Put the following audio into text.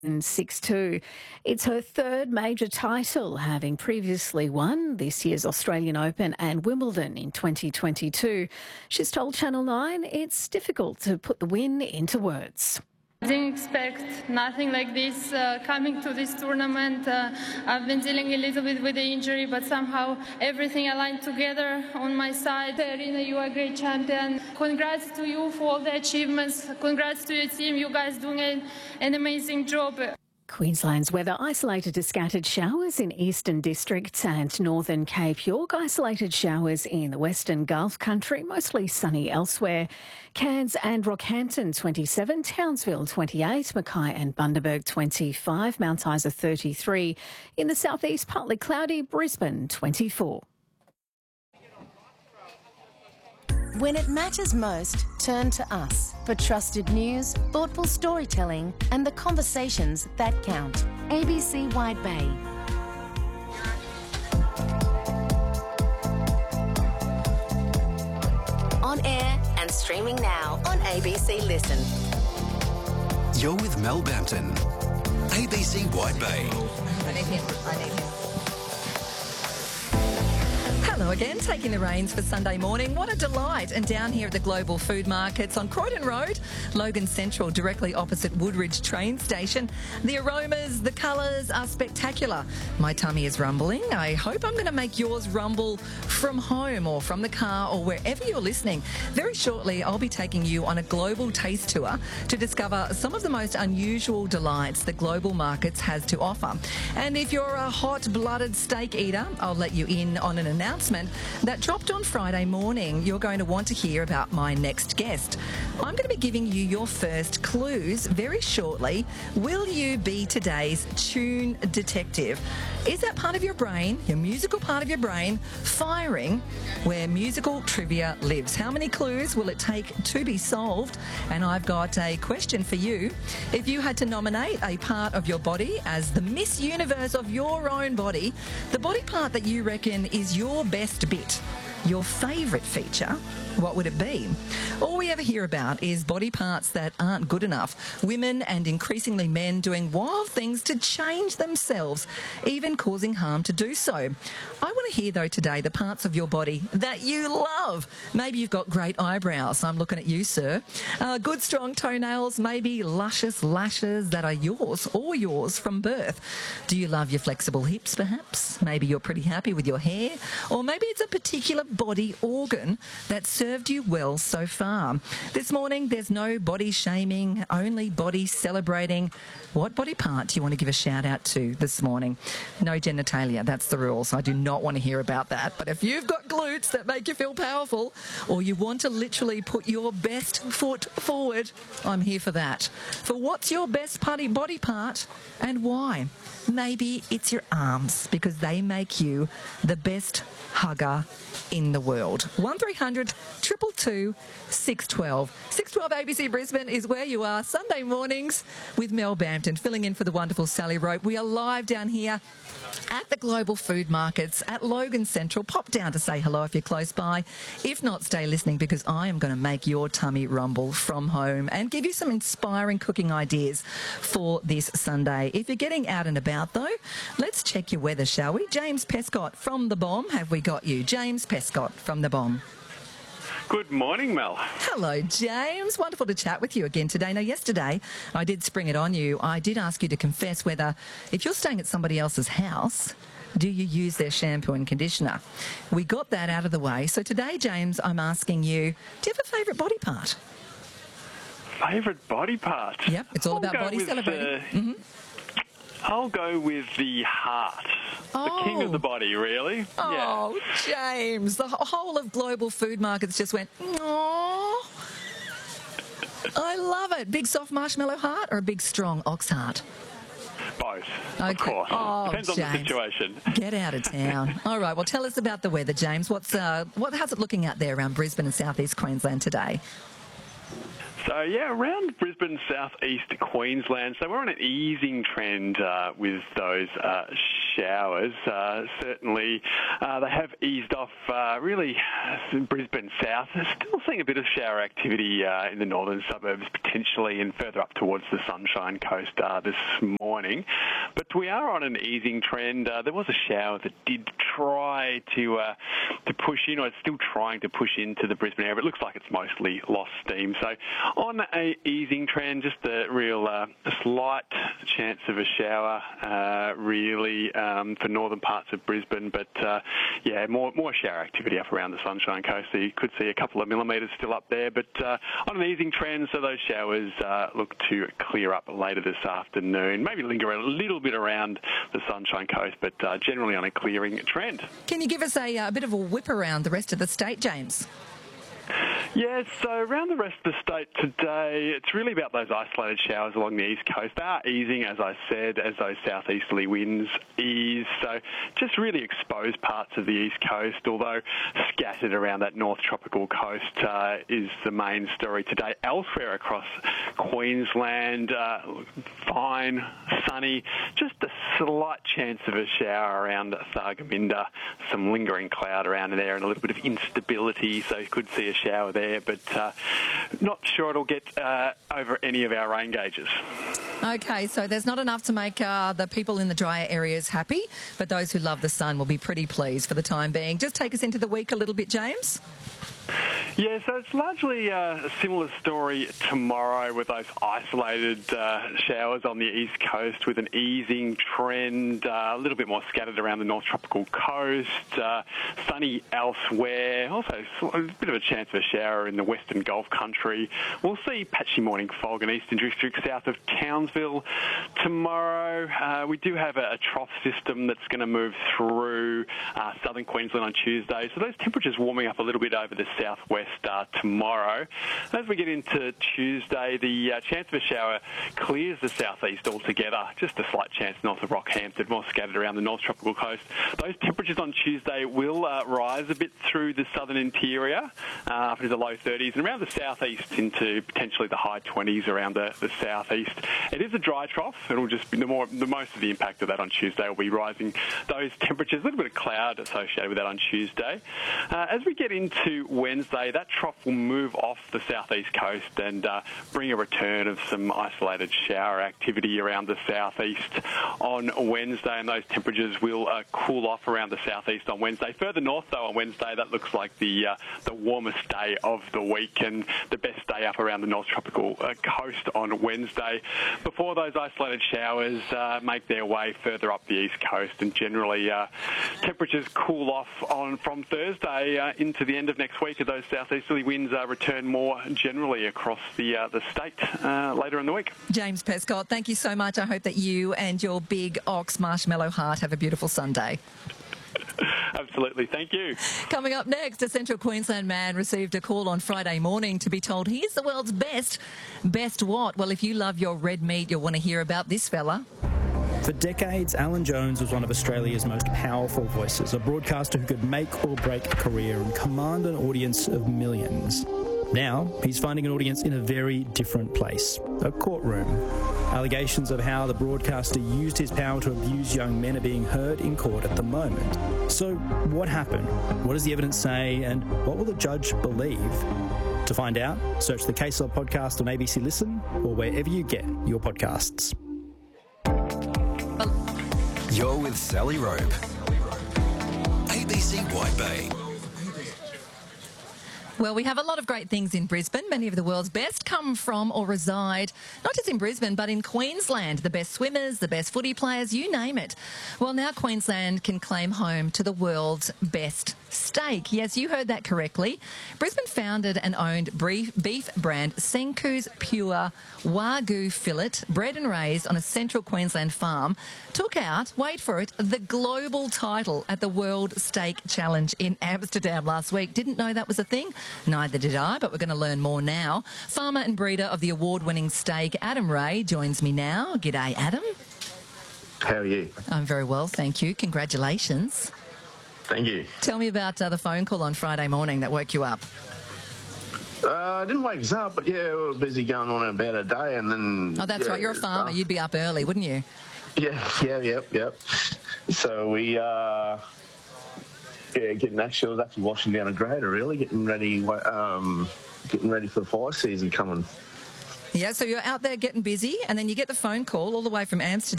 6-2. It's her third major title, having previously won this year's Australian Open and Wimbledon in 2022. She's told Channel 9 it's difficult to put the win into words. I didn't expect nothing like this coming to this tournament. I've been dealing a little bit with the injury, but somehow everything aligned together on my side. Irina, you are a great champion. Congrats to you for all the achievements. Congrats to your team. You guys doing an amazing job. Queensland's weather isolated to scattered showers in eastern districts and northern Cape York. Isolated showers in the western Gulf country, mostly sunny elsewhere. Cairns and Rockhampton 27, Townsville 28, Mackay and Bundaberg 25, Mount Isa 33. In the southeast, partly cloudy, Brisbane 24. When it matters most, turn to us for trusted news, thoughtful storytelling and the conversations that count. ABC Wide Bay. On air and streaming now on ABC Listen. You're with Mel Bampton, ABC Wide Bay. I need him. Hello again, taking the reins for Sunday morning. What a delight. And down here at the Global Food Markets on Croydon Road, Logan Central, directly opposite Woodridge train station. The aromas, the colours are spectacular. My tummy is rumbling. I hope I'm going to make yours rumble from home or from the car or wherever you're listening. Very shortly, I'll be taking you on a global taste tour to discover some of the most unusual delights the Global Markets has to offer. And if you're a hot-blooded steak eater, I'll let you in on an announcement that dropped on Friday morning. You're going to want to hear about my next guest. I'm going to be giving you your first clues very shortly. Will you be today's tune detective? Is that part of your brain, your musical part of your brain, firing where musical trivia lives? How many clues will it take to be solved? And I've got a question for you. If you had to nominate a part of your body as the Miss Universe of your own body, the body part that you reckon is your best bit, your favourite feature, what would it be? All we ever hear about is body parts that aren't good enough. Women and increasingly men doing wild things to change themselves, even causing harm to do so. I want to hear, though, today the parts of your body that you love. Maybe you've got great eyebrows. I'm looking at you, sir. Good, strong toenails, maybe luscious lashes that are yours or yours from birth. Do you love your flexible hips, perhaps? Maybe you're pretty happy with your hair. Or maybe it's a particular body organ that served you well so far. This morning, there's no body shaming, only body celebrating. What body part do you want to give a shout out to this morning? No genitalia, that's the rule, so I do not want to hear about that. But if you've got glutes that make you feel powerful, or you want to literally put your best foot forward, I'm here for that. For what's your best body part and why? Maybe it's your arms, because they make you the best hugger in the world. 1300 222 612. 612 ABC Brisbane is where you are Sunday mornings with Mel Bampton, filling in for the wonderful Sally Rope. We are live down here at the Global Food Markets at Logan Central. Pop down to say hello if you're close by. If not, stay listening, because I am going to make your tummy rumble from home and give you some inspiring cooking ideas for this Sunday. If you're getting out and about, though, let's check your weather, shall we? James Pescott from The Bomb. Have we got you? James Pescott from The Bomb. Good morning, Mel. Hello, James. Wonderful to chat with you again today. Now, yesterday, I did spring it on you. I did ask you to confess whether, if you're staying at somebody else's house, do you use their shampoo and conditioner? We got that out of the way. So today, James, I'm asking you, do you have a favourite body part? Favourite body part? Yep, it's all about body celebrating. I'll go with the heart. The king of the body, really. Oh, yeah. James, the whole of Global Food Markets just went, aww. I love it. Big soft marshmallow heart or a big strong ox heart? Both, okay. Of course. Depends on the situation. Get out of town. All right, well, tell us about the weather, James. How's it looking out there around Brisbane and southeast Queensland today? So, yeah, around Brisbane, southeast Queensland. So we're on an easing trend with those showers. Certainly, they have eased off really Brisbane south. Still seeing a bit of shower activity in the northern suburbs, potentially, and further up towards the Sunshine Coast this morning. But we are on an easing trend. There was a shower that did try to push in, or it's still trying to push into the Brisbane area, but it looks like it's mostly lost steam. So on a easing trend, just a real slight chance of a shower, really, for northern parts of Brisbane. But, yeah, more shower activity up around the Sunshine Coast. So you could see a couple of millimetres still up there. But on an easing trend, so those showers look to clear up later this afternoon. Maybe linger a little bit around the Sunshine Coast, but generally on a clearing trend. Can you give us a bit of a whip around the rest of the state, James? Yeah, so around the rest of the state today, it's really about those isolated showers along the east coast. They are easing, as I said, as those southeasterly winds ease. So just really exposed parts of the east coast, although scattered around that north tropical coast is the main story today. Elsewhere across Queensland, fine, sunny, just a slight chance of a shower around Thargomindah, some lingering cloud around there and a little bit of instability, so you could see a shower there, but not sure it'll get over any of our rain gauges. Okay, so there's not enough to make the people in the drier areas happy, but those who love the sun will be pretty pleased for the time being. Just take us into the week a little bit, James. Yeah, so it's largely a similar story tomorrow with those isolated showers on the east coast with an easing trend, a little bit more scattered around the north tropical coast, sunny elsewhere, also a bit of a chance of a shower in the western Gulf country. We'll see patchy morning fog in eastern districts south of Townsville tomorrow. We do have a trough system that's going to move through southern Queensland on Tuesday, so those temperatures warming up a little bit over the southwest tomorrow. As we get into Tuesday, the chance of a shower clears the southeast altogether. Just a slight chance north of Rockhampton, more scattered around the north tropical coast. Those temperatures on Tuesday will rise a bit through the southern interior, up into the low 30s, and around the southeast into potentially the high 20s around the southeast. It is a dry trough. It'll just be the most of the impact of that on Tuesday will be rising those temperatures. A little bit of cloud associated with that on Tuesday. As we get into Wednesday, that trough will move off the southeast coast and bring a return of some isolated shower activity around the southeast on Wednesday, and those temperatures will cool off around the southeast on Wednesday. Further north, though, on Wednesday, that looks like the warmest day of the week and the best day up around the north tropical coast on Wednesday, before those isolated showers make their way further up the east coast, and generally temperatures cool off from Thursday into the end of next week as those southeasterly winds return more generally across the state later in the week. James Pescott, thank you so much. I hope that you and your big ox marshmallow heart have a beautiful Sunday. Absolutely, thank you. Coming up next, a Central Queensland man received a call on Friday morning to be told he's the world's best. Best what? Well, if you love your red meat, you'll want to hear about this fella. For decades, Alan Jones was one of Australia's most powerful voices, a broadcaster who could make or break a career and command an audience of millions. Now, he's finding an audience in a very different place, a courtroom. Allegations of how the broadcaster used his power to abuse young men are being heard in court at the moment. So, what happened? What does the evidence say? And what will the judge believe? To find out, search the Case Law podcast on ABC Listen or wherever you get your podcasts. You're with Sally Rope. ABC White Bay. Well, we have a lot of great things in Brisbane. Many of the world's best come from or reside not just in Brisbane but in Queensland. The best swimmers, the best footy players, you name it. Well, now Queensland can claim home to the world's best steak. Yes, you heard that correctly. Brisbane founded and owned beef brand Senku's Pure Wagyu fillet, bred and raised on a central Queensland farm, took out, wait for it, the global title at the World Steak Challenge in Amsterdam last week. Didn't know that was a thing? Neither did I, but we're going to learn more now. Farmer and breeder of the award-winning steak, Adam Ray, joins me now. G'day, Adam. How are you? I'm very well, thank you. Congratulations. Thank you. Tell me about the phone call on Friday morning that woke you up. I didn't wake us up, but yeah, we were busy going on about a day, and then... Oh, that's right. You're a farmer. You'd be up early, wouldn't you? Yep. So we, getting actually, I was actually washing down a grader, really, getting ready for the fire season coming. Yeah, so you're out there getting busy, and then you get the phone call all the way from Amsterdam.